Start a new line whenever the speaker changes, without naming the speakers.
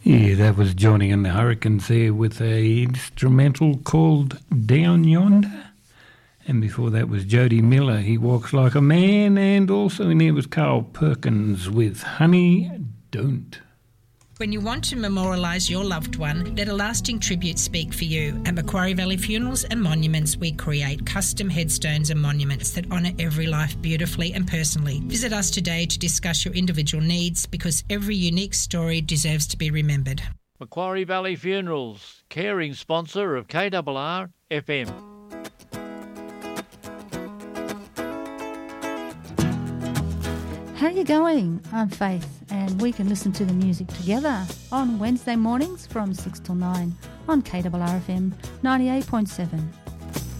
Yeah, that was Johnny and the Hurricanes there with a instrumental called Down Yonder. And before that was Jody Miller, He Walks Like a Man. And also in there was Carl Perkins with Honey Don't.
When you want to memorialise your loved one, let a lasting tribute speak for you. At Macquarie Valley Funerals and Monuments, we create custom headstones and monuments that honour every life beautifully and personally. Visit us today to discuss your individual needs, because every unique story deserves to be remembered.
Macquarie Valley Funerals, caring sponsor of KRR FM.
How you going? I'm Faith, and we can listen to the music together on Wednesday mornings from 6 till 9 on KRR FM 98.7.